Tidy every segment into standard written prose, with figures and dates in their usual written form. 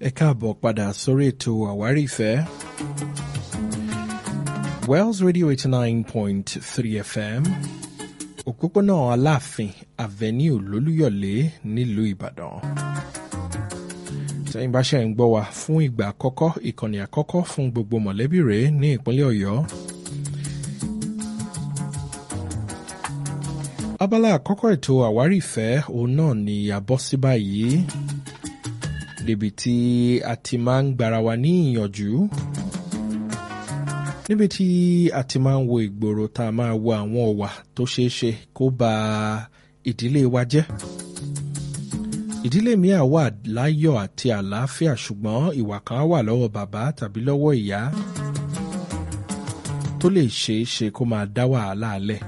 Ẹ káàbọ̀ padà sórí ètò àwárí ìfẹ́. Wells Radio 89.3 FM. Òpópónà Aláàfin Avenue Lólúyọ̀lé nílùú Ìbàdàn. Tẹ́yìn bá ṣe ń gbọ́ wa fún ìgbà àkọ́kọ́, ìkànnì àkọ́kọ́ fún gbogbo mọ̀lẹ́bí rẹ̀ ní ìpínlẹ̀ Ọ̀yọ́. Abala àkọ́kọ́ ètò àwárí ìfẹ́ òun náà ni a bọ́ sí báyìí. Níbi tí a ti máa ń gbára wa ní ìyànjú. Níbi tí a ti máa ń wo ìgboro tá a máa wo àwọn ọ̀wà tó ṣeé ṣe kó ba ìdílé wa jẹ́. Ìdílé mi á wà láyọ̀ àti àlàáfíà ṣùgbọ́n ìwà kan á wà lọ́wọ́ bàbá tàbí lọ́wọ́ ìyá tó lè ṣeé ṣe kó máa dá wàhálà alẹ̀.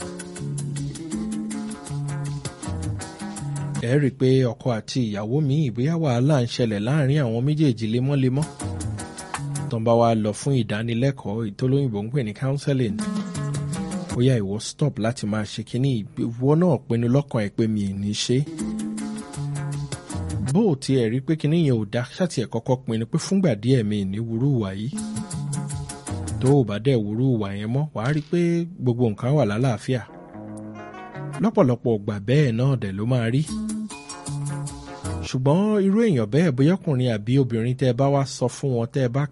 Ẹ rí i pé ọkọ àti ìyàwó mi ìbóyá wàhálà ń ṣẹlẹ̀ láàrin àwọn méjèèjì lemọ́lemọ́. Tó ń bá wa lọ fún ìdánilẹ́kọ̀ọ́ ìtòlóyìnbó ń pè ní counseling. Bóyá ìwọ stop láti máa ṣe kínní ìwọ náà pinnu lọ́kàn ẹ̀ pé mi ì ní ṣe. Bó o tiẹ̀ rí pé kínní yẹn ò dá ṣáàtì ẹ̀ kọ́kọ́ pinnu pé fúngbà díẹ̀ mi ì ní wúrú ìwà yìí. Tó o bá dẹ̀ wúrú ìwà yẹn mọ́ wàá rí pé gbogbo nǹkan wà lálàáfíà. Lọ́pọ̀lọpọ̀ ọgbà bẹ́ẹ̀ náà dẹ̀ ló máa rí. Ṣùgbọ́n irú èèyàn bẹ́ẹ̀ bóyá ọkùnrin àbí obìnrin tẹ́ ẹ bá wá sọ fún wọn tẹ́ ẹ bá